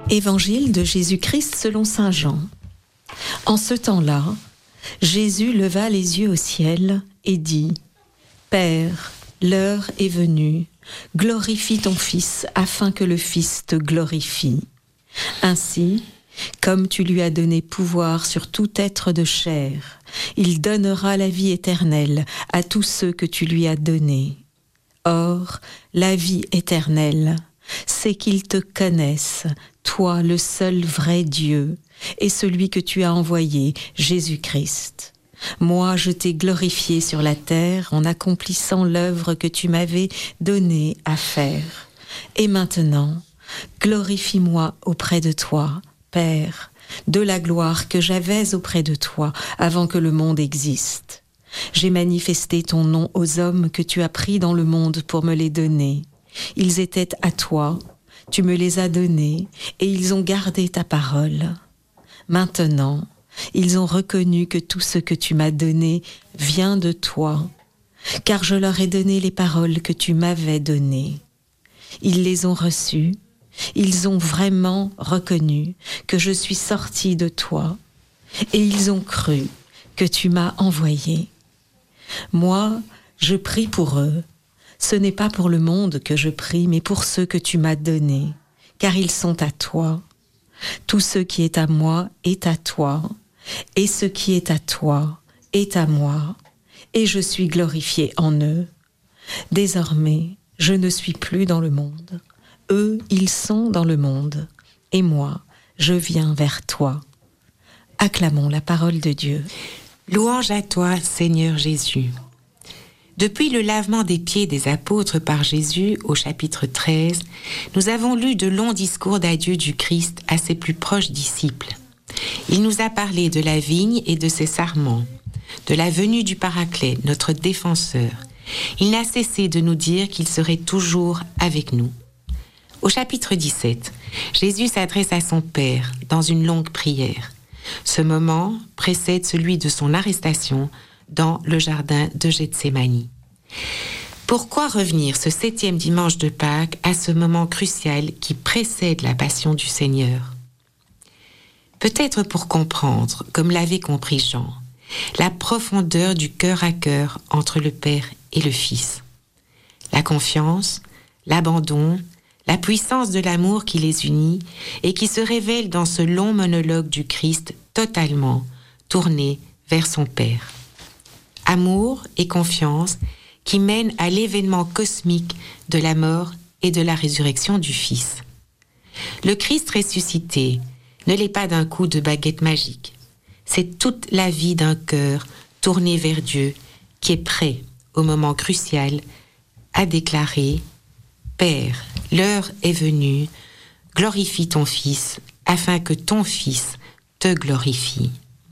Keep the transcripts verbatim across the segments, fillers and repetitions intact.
Évangile de Jésus-Christ selon saint Jean. En ce temps-là, Jésus leva les yeux au ciel et dit : Père, l'heure est venue, glorifie ton Fils afin que le Fils te glorifie. Ainsi, comme tu lui as donné pouvoir sur tout être de chair, il donnera la vie éternelle à tous ceux que tu lui as donnés. Or, la vie éternelle, c'est qu'ils te connaissent, toi le seul vrai Dieu, et celui que tu as envoyé, Jésus-Christ. Moi, je t'ai glorifié sur la terre en accomplissant l'œuvre que tu m'avais donnée à faire. Et maintenant, glorifie-moi auprès de toi, Père, de la gloire que j'avais auprès de toi avant que le monde existe. J'ai manifesté ton nom aux hommes que tu as pris dans le monde pour me les donner. Ils étaient à toi, tu me les as donnés, et ils ont gardé ta parole. Maintenant, ils ont reconnu que tout ce que tu m'as donné vient de toi, car je leur ai donné les paroles que tu m'avais données. Ils les ont reçues, ils ont vraiment reconnu que je suis sorti de toi, et ils ont cru que tu m'as envoyé. Moi, je prie pour eux. Ce n'est pas pour le monde que je prie, mais pour ceux que tu m'as donnés, car ils sont à toi. Tout ce qui est à moi est à toi, et ce qui est à toi est à moi, et je suis glorifié en eux. Désormais, je ne suis plus dans le monde. Eux, ils sont dans le monde, et moi, je viens vers toi. Acclamons la parole de Dieu. Louange à toi, Seigneur Jésus. Depuis le lavement des pieds des apôtres par Jésus au chapitre treize, nous avons lu de longs discours d'adieu du Christ à ses plus proches disciples. Il nous a parlé de la vigne et de ses sarments, de la venue du Paraclet, notre défenseur. Il n'a cessé de nous dire qu'il serait toujours avec nous. Au chapitre dix-sept, Jésus s'adresse à son Père dans une longue prière. Ce moment précède celui de son arrestation dans le jardin de Gethsémani. Pourquoi revenir ce septième dimanche de Pâques à ce moment crucial qui précède la passion du Seigneur ? Peut-être pour comprendre, comme l'avait compris Jean, la profondeur du cœur à cœur entre le Père et le Fils. La confiance, l'abandon, la puissance de l'amour qui les unit et qui se révèle dans ce long monologue du Christ totalement tourné vers son Père. Amour et confiance qui mènent à l'événement cosmique de la mort et de la résurrection du Fils. Le Christ ressuscité ne l'est pas d'un coup de baguette magique. C'est toute la vie d'un cœur tourné vers Dieu qui est prêt, au moment crucial, à déclarer « Père, l'heure est venue, glorifie ton Fils, afin que ton Fils te glorifie. »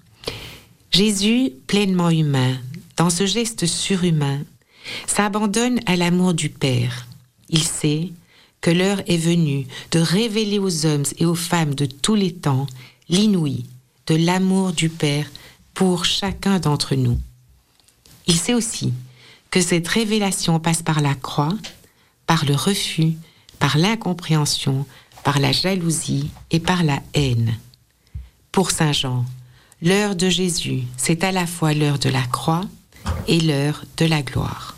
Jésus, pleinement humain, dans ce geste surhumain, s'abandonne à l'amour du Père. Il sait que l'heure est venue de révéler aux hommes et aux femmes de tous les temps l'inouï de l'amour du Père pour chacun d'entre nous. Il sait aussi que cette révélation passe par la croix, par le refus, par l'incompréhension, par la jalousie et par la haine. Pour saint Jean, l'heure de Jésus, c'est à la fois l'heure de la croix et l'heure de la gloire.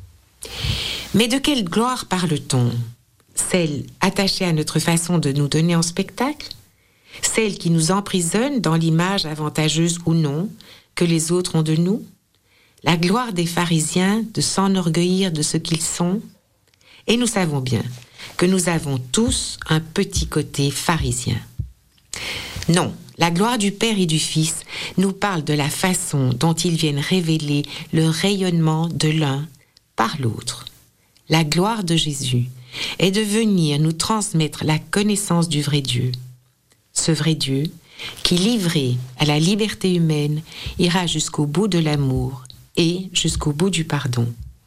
Mais de quelle gloire parle-t-on ? Celle attachée à notre façon de nous donner en spectacle ? Celle qui nous emprisonne dans l'image avantageuse ou non que les autres ont de nous ? La gloire des pharisiens de s'enorgueillir de ce qu'ils sont ? Et nous savons bien que nous avons tous un petit côté pharisien. Non, la gloire du Père et du Fils nous parle de la façon dont ils viennent révéler le rayonnement de l'un par l'autre. La gloire de Jésus est de venir nous transmettre la connaissance du vrai Dieu. Ce vrai Dieu qui, livré à la liberté humaine, ira jusqu'au bout de l'amour et jusqu'au bout du pardon.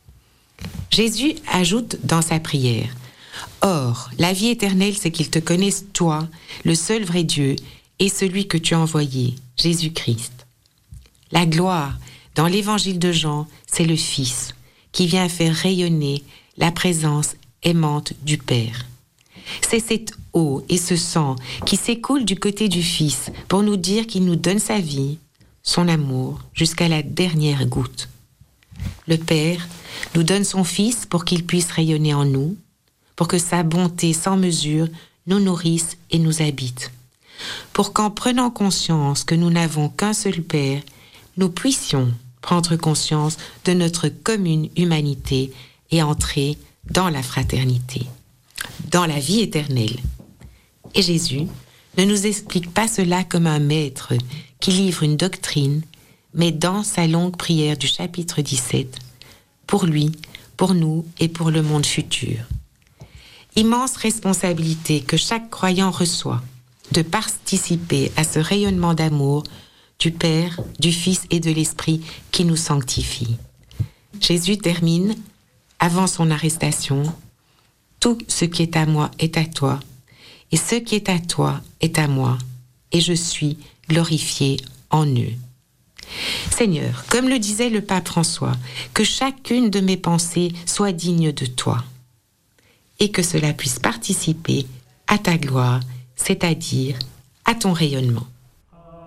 Jésus ajoute dans sa prière « Or, la vie éternelle, c'est qu'ils te connaissent, toi, le seul vrai Dieu, et celui que tu as envoyé, Jésus-Christ. » La gloire, dans l'évangile de Jean, c'est le Fils, qui vient faire rayonner la présence aimante du Père. C'est cette eau et ce sang qui s'écoulent du côté du Fils pour nous dire qu'il nous donne sa vie, son amour, jusqu'à la dernière goutte. Le Père nous donne son Fils pour qu'il puisse rayonner en nous, pour que sa bonté sans mesure nous nourrisse et nous habite, pour qu'en prenant conscience que nous n'avons qu'un seul Père, nous puissions prendre conscience de notre commune humanité et entrer dans la fraternité, dans la vie éternelle. Et Jésus ne nous explique pas cela comme un maître qui livre une doctrine, mais dans sa longue prière du chapitre dix-sept, pour lui, pour nous et pour le monde futur. Immense responsabilité que chaque croyant reçoit de participer à ce rayonnement d'amour du Père, du Fils et de l'Esprit qui nous sanctifie. Jésus termine, avant son arrestation, « Tout ce qui est à moi est à toi, et ce qui est à toi est à moi, et je suis glorifié en eux. » Seigneur, comme le disait le pape François, que chacune de mes pensées soit digne de toi, et que cela puisse participer à ta gloire, c'est-à-dire à ton rayonnement.